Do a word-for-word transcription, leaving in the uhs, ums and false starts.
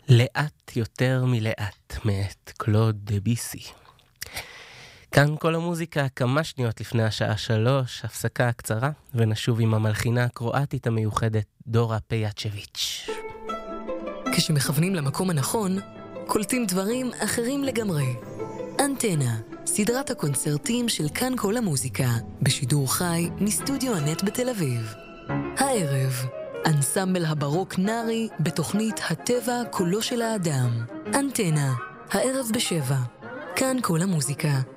לאט יותר מלאט, מאת קלוד דביסי. כאן כל המוזיקה כמה שניות לפני השעה שלוש, הפסקה קצרה, ונשוב עם המלחינה הקרואטית המיוחדת דורה פיאצ'ביץ'. כשמכוונים למקום הנכון, קולטים דברים אחרים לגמרי. אנטנה, סדרת הקונצרטים של כאן כל המוזיקה, בשידור חי מסטודיו הנט בתל אביב. הערב, אנסמבל הברוק נארי בתוכנית הטבע קולו של האדם. אנטנה, הערב בשבע. כאן כל המוזיקה,